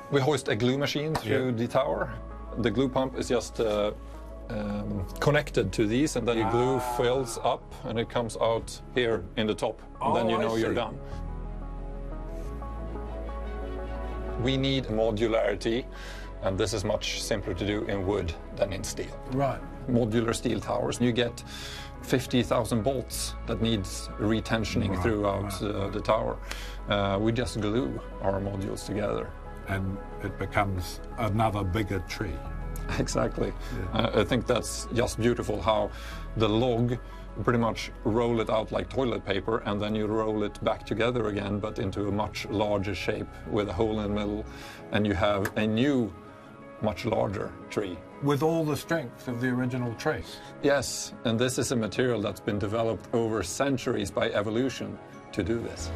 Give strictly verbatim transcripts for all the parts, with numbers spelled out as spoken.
We hoist a glue machine through Yeah. the tower. The glue pump is just uh, um, connected to these, and then the glue Ah. fills up and it comes out here in the top. And Oh, then you I know you're see. done. We need modularity, and this is much simpler to do in wood than in steel. Right. Modular steel towers, you get fifty thousand bolts that needs retensioning Right, throughout right. uh, the tower. Uh, we just glue our modules together. And it becomes another bigger tree. Exactly. Uh, I think that's just beautiful how the log, you pretty much roll it out like toilet paper, and then you roll it back together again, but into a much larger shape with a hole in the middle, and you have a new, much larger tree. With all the strength of the original tree. Yes, and this is a material that's been developed over centuries by evolution to do this.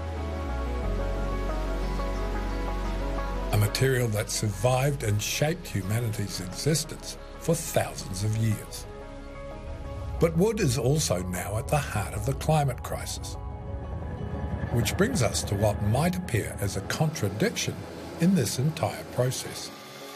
A material that survived and shaped humanity's existence for thousands of years. But wood is also now at the heart of the climate crisis, which brings us to what might appear as a contradiction in this entire process.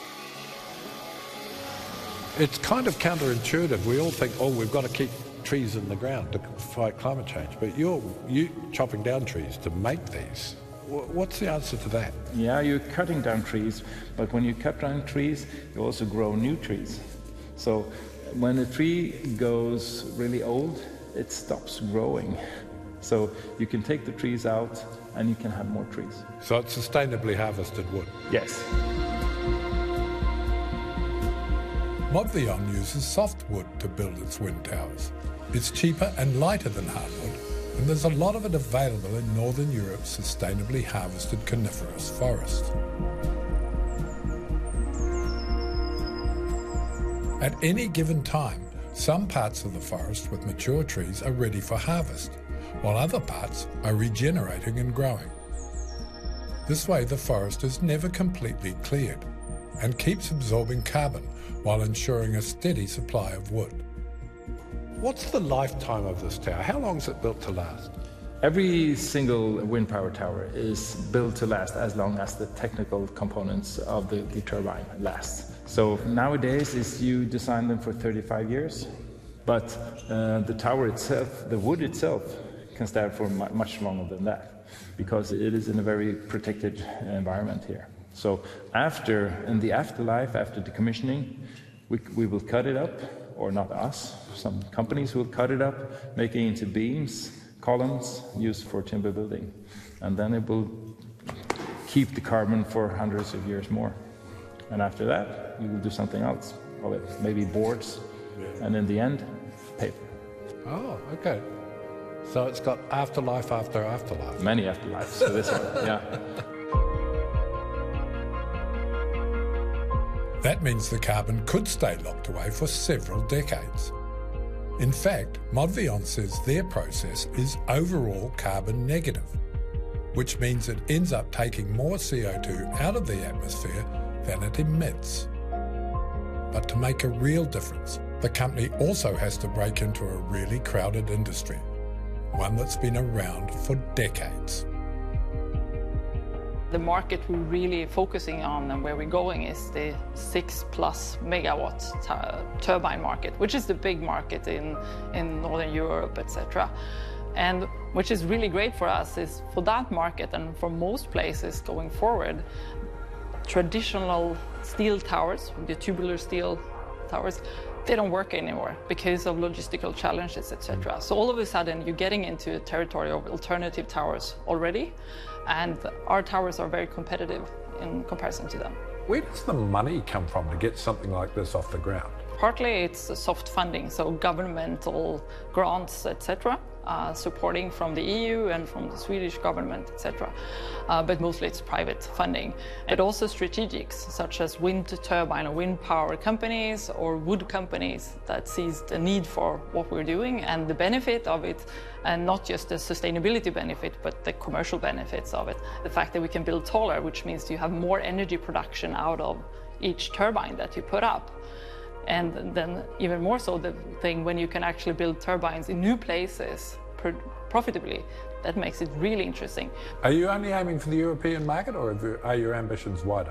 It's kind of counterintuitive. We all think, oh, we've got to keep trees in the ground to fight climate change, but you're you chopping down trees to make these. Wh- What's the answer to that? Yeah, you're cutting down trees, but when you cut down trees, you also grow new trees. So when a tree goes really old, it stops growing. So you can take the trees out and you can have more trees. So it's sustainably harvested wood. Yes. Modvion uses softwood to build its wind towers. It's cheaper and lighter than hardwood, and there's a lot of it available in Northern Europe's sustainably harvested coniferous forest. At any given time, some parts of the forest with mature trees are ready for harvest, while other parts are regenerating and growing. This way, the forest is never completely cleared and keeps absorbing carbon while ensuring a steady supply of wood. What's the lifetime of this tower? How long is it built to last? Every single wind power tower is built to last as long as the technical components of the, the turbine last. So nowadays is you design them for thirty-five years, but uh, the tower itself, the wood itself, can stand for mu much longer than that, because it is in a very protected environment here. So after, in the afterlife, after decommissioning, we, we will cut it up, or not us, some companies will cut it up, make it into beams, columns, used for timber building. And then it will keep the carbon for hundreds of years more. And after that, you will do something else of it, maybe boards, and in the end, paper. Oh, okay. So it's got afterlife after afterlife. Many afterlives for this one, yeah. That means the carbon could stay locked away for several decades. In fact, Modvion says their process is overall carbon negative, which means it ends up taking more C O two out of the atmosphere than it emits. But to make a real difference, the company also has to break into a really crowded industry, one that's been around for decades. The market we're really focusing on and where we're going is the six plus megawatt turbine market, which is the big market in, in Northern Europe, et cetera. And which is really great for us is for that market and for most places going forward, traditional steel towers, the tubular steel towers, they don't work anymore because of logistical challenges, et cetera. So all of a sudden, you're getting into a territory of alternative towers already, and our towers are very competitive in comparison to them. Where does the money come from to get something like this off the ground? Partly it's soft funding, so governmental grants, et cetera, uh, supporting from the E U and from the Swedish government, et cetera. Uh, but mostly it's private funding. And also strategics, such as wind turbine or wind power companies or wood companies that sees the need for what we're doing and the benefit of it, and not just the sustainability benefit, but the commercial benefits of it. The fact that we can build taller, which means you have more energy production out of each turbine that you put up. And then even more so the thing when you can actually build turbines in new places profitably, that makes it really interesting. Are you only aiming for the European market, or are your ambitions wider?